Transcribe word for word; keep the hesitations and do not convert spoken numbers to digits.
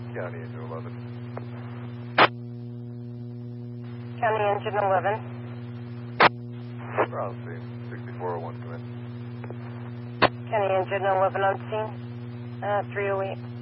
County Engine eleven. County Engine eleven. We're on scene. sixty-four oh one, come in. County Engine eleven on scene. Uh, three oh eight.